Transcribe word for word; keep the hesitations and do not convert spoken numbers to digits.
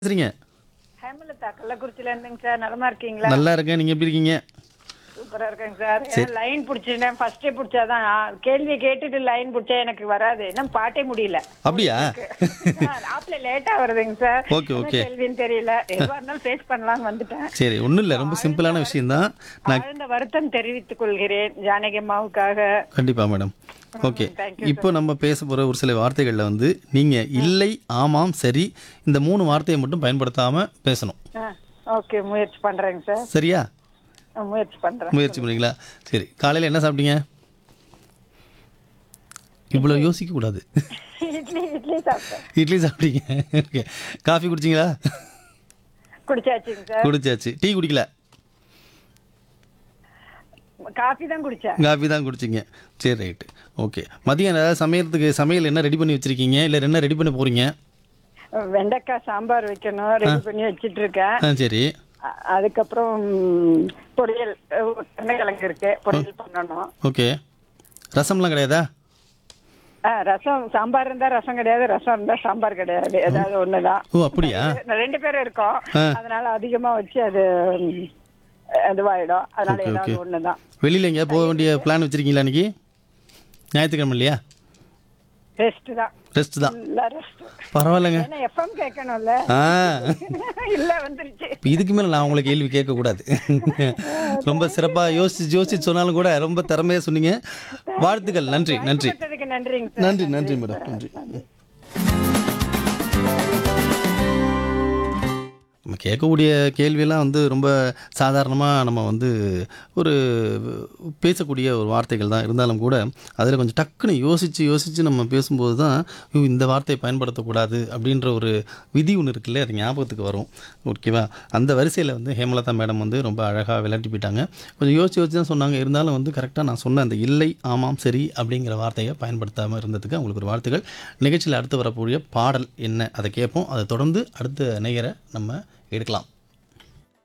பேசுறீங்க? ஹேமலதா கள்ளக்குறிச்சியில இருந்துங்க சார். நலமா இருக்கீங்களா? நல்லா இருக்கேன். நீங்க எப்படி இருக்கீங்க? சூப்பரா இருக்கேங்க சார். சரி. லைன் புடிச்சிட்டேன். ஃபர்ஸ்டே புடிச்சாதான் கேள்வி கேட்டுட்டு லைன் புடிச்சா எனக்கு வராது. இன்னும் பாட்டே முடியல. அப்படியா? ஆப்ல லேட்டா வருதுங்க சார். ஓகே, என்ன ஓகே. கேள்வின்னு தெரியல. எதுவா இருந்தாலும் ஃபேஸ் பண்ணலாம்னு வந்துட்டேன். சரி, ஒண்ணும் இல்ல. ரொம்ப ஆழ்ந்த சிம்பிளான வரு- விஷயம் தான். நான் ஆழ்ந்த வருத்தம் தெரிவித்துக் கொள்கிறேன் ஜானகி அம்மாவுக்காக. கண்டிப்பா மேடம். ஓகே. தேங்க்யூ இப்போ நம்ம பேச போற ஒரு சில வார்த்தைகள்ல வந்து நீங்க இல்லை, ஆமாம், சரி இந்த மூணு வார்த்தையை மட்டும் பயன்படுத்தாம பேசணும். சார். ஓகே, முயற்சி பண்றேங்க சார். சரியா? முயற்சி பண்றேன். முயற்சி பண்ணீங்களா? சரி. காலையில என்ன சாப்பிட்டீங்க? இவ்வளவு யோசிக்க கூடாது. இட்லி இட்லி சாப்பிட்டேன். இட்லி சாப்பிட்டீங்க. ஓகே. காஃபி குடிச்சீங்களா? குடிச்சாச்சுங்க சார். குடிச்சாச்சு. டீ குடிக்கல. காஃபி தான் குடிச்சேன். காஃபி தான் குடிச்சிங்க. சரி, ரைட்டு. ஓகே. மதியம் ஏதாவது சமையறதுக்கு சமையல் என்ன ரெடி பண்ணி வச்சிருக்கீங்க? இல்லை என்ன ரெடி பண்ண போறீங்க? வெண்டைக்காய் சாம்பார் வைக்கணும், ரெடி பண்ணி வச்சிட்டு இருக்கேன். ஆ சரி. அ- அதுக்கப்புறம் பொரியல், கருணைக்கிழங்கு இருக்கு, பொரியல் பண்ணணும். ஓகே. ரசம்லாம் கிடையாதா? ஆ, ரசம் சாம்பார் இருந்தா ரசம் கிடையாது, ரசம் இருந்தா சாம்பார் கிடையாது, ஏதாவது ஒண்ணுதான். ஓ அப்படியா? ரெண்டு பேரும் இருக்கோம், ஆ. அதனால அதிகமா வச்சு அது ம், இதுவாயிடும். அதனால ஓகே, ஏதாவது ஓகே. ஒண்ணுதான். வெளியில் எங்கேயா போக வேண்டிய பிளான் வச்சிருக்கீங்களா இன்னைக்கு? ஞாயிற்றுக்கிழமை இல்லையா? ரெஸ்ட் தான். ரெஸ்ட் தான். இல்ல ரெஸ்ட். பரவாயில்லைங்க. ஏன்னா எஃப்எம் கேட்கணும்ல. ஆ இல்ல வந்துருச்சு. இப்ப இதுக்கு மேலே நான் உங்களை கேள்வி கேட்கக்கூடாது. ரொம்ப சிறப்பாக யோசிச்சு யோசிச்சு சொன்னாலும் கூட ரொம்ப திறமையாக சொன்னீங்க. வாழ்த்துக்கள். நன்றி, நன்றி. கொடுத்ததுக்கு நன்றிங்க சார். நன்றி, நன்றி மேடம். நன்றி. நம்ம கேட்கக்கூடிய கேள்வியெல்லாம் வந்து ரொம்ப சாதாரணமாக நம்ம வந்து ஒரு பேசக்கூடிய ஒரு வார்த்தைகள் தான் இருந்தாலும் கூட அதில் கொஞ்சம் டக்குன்னு யோசித்து யோசித்து நம்ம பேசும்போது தான் ஐயோ, இந்த வார்த்தையை பயன்படுத்தக்கூடாது அப்படின்ற ஒரு விதி ஒன்று இருக்குல்ல, அது ஞாபகத்துக்கு வரும். ஓகேவா? அந்த வரிசையில் வந்து ஹேமலதா மேடம் வந்து ரொம்ப அழகாக விளையாட்டி போயிட்டாங்க. கொஞ்சம் யோசிச்சு யோசிச்சு தான் சொன்னாங்க. இருந்தாலும் வந்து கரெக்டாக நான் சொன்ன அந்த இல்லை, ஆமாம், சரி அப்படிங்கிற வார்த்தையை பயன்படுத்தாமல் இருந்ததுக்கு அவங்களுக்கு ஒரு வாழ்த்துக்கள். நிகழ்ச்சியில் அடுத்து வரக்கூடிய பாடல் என்ன அதை கேட்போம். அதை தொடர்ந்து அடுத்த நேயரை நம்ம எடுக்கலாம்.